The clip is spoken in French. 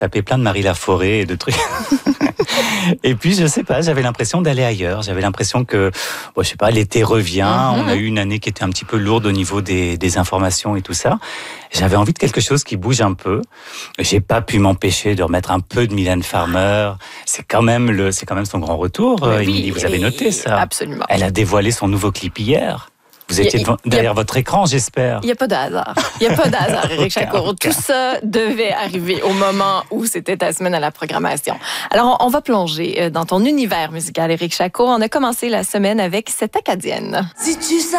tapé plein de Marie Laforêt et de trucs. Et puis, je sais pas, j'avais l'impression d'aller ailleurs. J'avais l'impression que, je sais pas, l'été revient. On a eu une année qui était un petit peu lourde au niveau des informations et tout ça. J'avais envie de quelque chose qui bouge un peu. J'ai pas pu m'empêcher de remettre un peu de Mylène Farmer. C'est quand même son grand retour, Émilie. Vous avez noté ça? Absolument. Elle a dévoilé son nouveau clip hier. Vous étiez derrière votre écran, j'espère. Il n'y a pas de hasard. Il n'y a pas de hasard, Éric Chacot. Tout ça devait arriver au moment où c'était ta semaine à la programmation. Alors, on va plonger dans ton univers musical, Éric Chacot. On a commencé la semaine avec cette Acadienne. Si tu